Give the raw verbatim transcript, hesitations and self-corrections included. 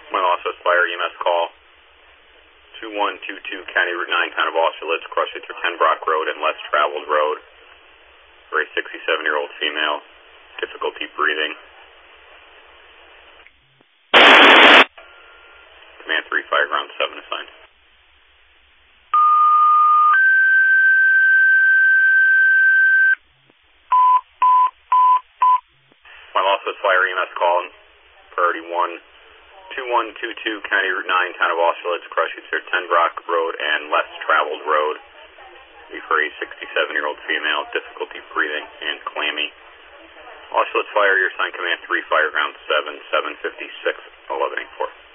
My office fire E M S call two one two two County Route nine, Town of Austerlitz, crossing through ten Brock Road and less traveled road for a sixty-seven-year-old female, difficulty breathing. Command three, fire ground seven assigned. My office fire E M S call priority one two one two two County Route nine, Town of Austerlitz, crossing through ten Brock Road and less traveled road for a sixty-seven-year-old female, difficulty breathing and clammy. Austerlitz Fire, your sign command three, fire ground seven, seven fifty-six, eleven eighty-four.